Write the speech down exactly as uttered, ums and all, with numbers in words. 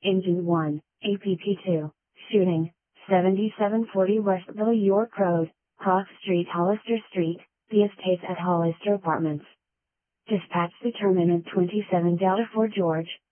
Engine one, A P P two, shooting, seventy-seven forty Westville York Road, Cross Street Hollister Street, The Estates at Hollister Apartments. Dispatch determinant twenty-seven Delta for George,